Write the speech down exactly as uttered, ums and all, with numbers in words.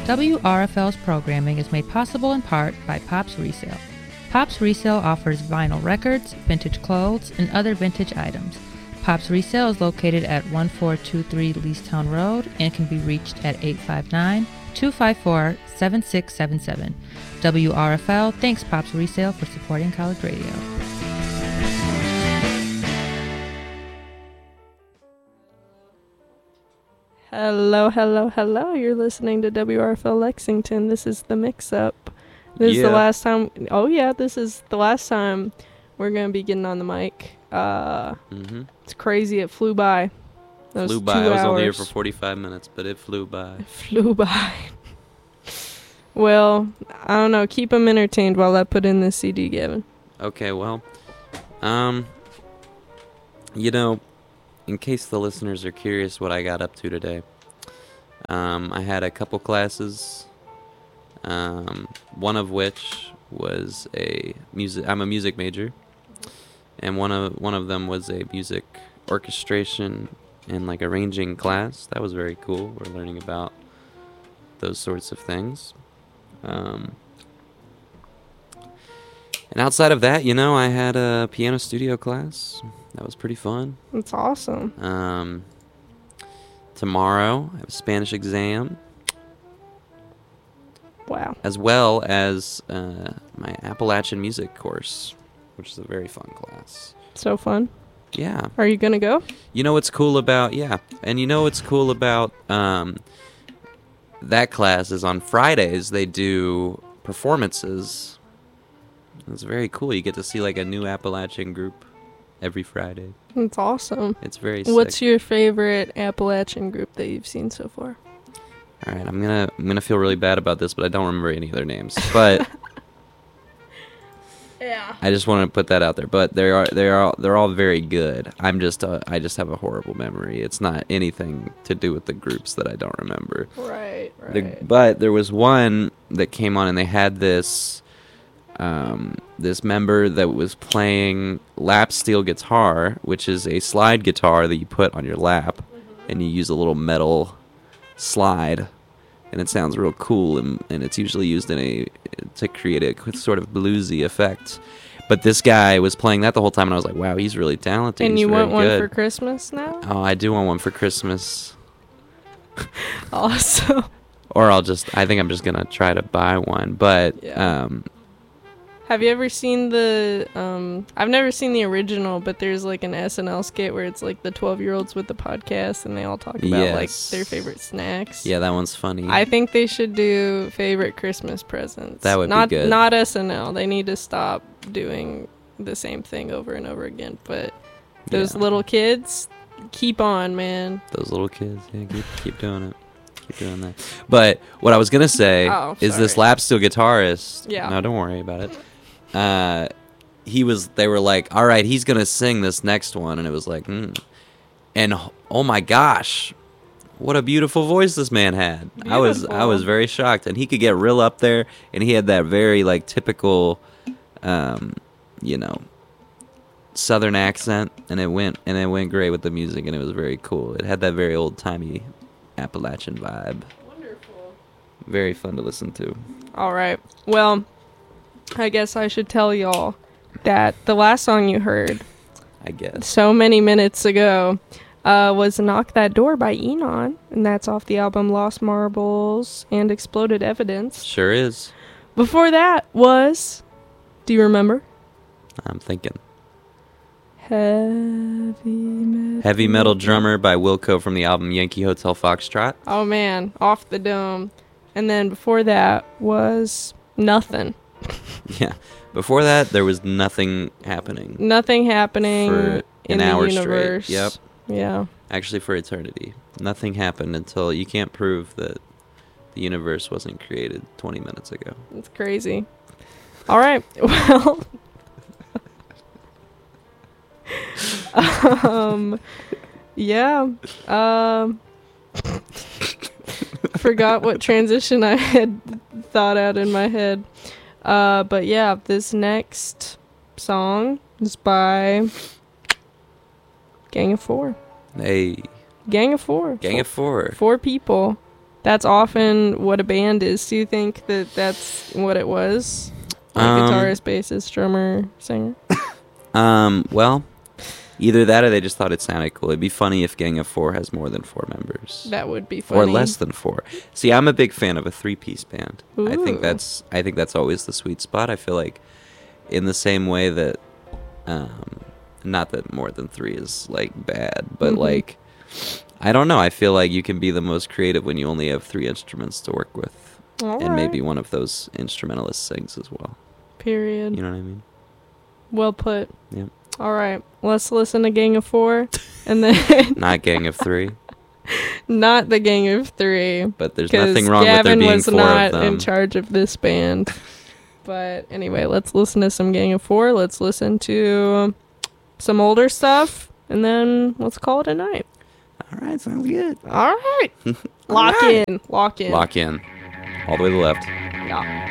W R F L's programming is made possible in part by Pops Resale. Pops Resale offers vinyl records, vintage clothes, and other vintage items. Pops Resale is located at one four two three Leestown Road and can be reached at eight five nine, two five four, seven six seven seven. W R F L thanks Pops Resale for supporting college radio. Hello, hello, hello. You're listening to W R F L Lexington. This is the mix-up. This yeah. is the last time. Oh, yeah, this is the last time we're going to be getting on the mic. Uh, mm-hmm. It's crazy. It flew by. It flew by. I was only here for forty-five minutes, but it flew by. It flew by. Well, I don't know. Keep them entertained while I put in this C D, Gavin. Okay, well, um, you know, in case the listeners are curious what I got up to today, um, I had a couple classes, um, one of which was a music. I'm a music major, and one of one of them was a music orchestration and like arranging class. That was very cool. We're learning about those sorts of things. Um, and outside of that, you know, I had a piano studio class. That was pretty fun. That's awesome. Um, tomorrow, I have a Spanish exam. Wow. As well as uh, my Appalachian music course, which is a very fun class. So fun. Yeah. Are you going to go? You know what's cool about, yeah. And you know what's cool about um, that class is on Fridays they do performances. It's very cool. You get to see like a new Appalachian group every Friday. That's awesome. It's very What's sick. your favorite Appalachian group that you've seen so far? All right, I'm gonna I'm gonna feel really bad about this, but I don't remember any of their names. But yeah, I just want to put that out there. But they are they are they're all very good. I'm just uh, I just have a horrible memory. It's not anything to do with the groups that I don't remember. Right, right. The, but there was one that came on, and they had this um, this member that was playing lap steel guitar, which is a slide guitar that you put on your lap, mm-hmm. and you use a little metal slide, and it sounds real cool, and, and it's usually used in a to create a sort of bluesy effect. But this guy was playing that the whole time, and I was like, wow, he's really talented. And he's you want good. one for Christmas now? Oh, I do want one for Christmas. Awesome. Or I'll just, I think I'm just gonna try to buy one. But yeah. um have you ever seen the, um, I've never seen the original, but there's like an S N L skit where it's like the twelve-year-olds with the podcast and they all talk about yes. like their favorite snacks. Yeah, that one's funny. I think they should do favorite Christmas presents. That would not, be good. Not S N L. They need to stop doing the same thing over and over again. But those yeah. little kids, keep on, man. Those little kids, yeah, keep, keep doing it. Keep doing that. But what I was going to say oh, is this lap steel guitarist. Yeah. No, don't worry about it. Uh, he was, they were like, all right, he's going to sing this next one. And it was like, hmm. And oh my gosh, what a beautiful voice this man had. Beautiful. I was, I was very shocked. And he could get real up there. And he had that very like typical, um, you know, Southern accent. And it went, and it went great with the music. And it was very cool. It had that very old timey Appalachian vibe. Wonderful. Very fun to listen to. All right. Well, I guess I should tell y'all that the last song you heard, I guess, so many minutes ago, uh, was Knock That Door by Enon, and that's off the album Lost Marbles and Exploded Evidence. Sure is. Before that was, do you remember? I'm thinking. Heavy Metal. Heavy Metal Drummer by Wilco from the album Yankee Hotel Foxtrot. Oh man, Off the Dome. And then before that was Nothing. Yeah. Before that, there was nothing happening. Nothing happening for an in hour the universe. straight. Yep. Yeah. Actually, for eternity. Nothing happened until you can't prove that the universe wasn't created twenty minutes ago. It's crazy. All right. Well. um. Yeah. Um. Forgot what transition I had thought out in my head. Uh, but yeah, this next song is by Gang of Four. Hey. Gang of Four. Gang four, of Four. Four people that's often what a band is. Do you think that that's what it was? Like Um, guitarist, bassist, drummer, singer? Um, well, either that or they just thought it sounded cool. It'd be funny if Gang of Four has more than four members. That would be funny. Or less than four. See, I'm a big fan of a three-piece band. I think Ooh. that's I think that's always the sweet spot. I feel like in the same way that um not that more than three is like bad, but Mhm. like I don't know. I feel like you can be the most creative when you only have three instruments to work with. All and right. maybe one of those instrumentalists sings as well. Period. You know what I mean? Well put. Yep. All right. Let's listen to Gang of Four. And then Not Gang of Three, not the Gang of Three. but there's 'Cause nothing wrong with there Gavin being was four not of them. in charge of this band. But anyway, let's listen to some Gang of Four. Let's listen to some older stuff. And then let's call it a night. All right, sounds good. All right. All Lock right. in. Lock in. Lock in. All the way to the left. Yeah.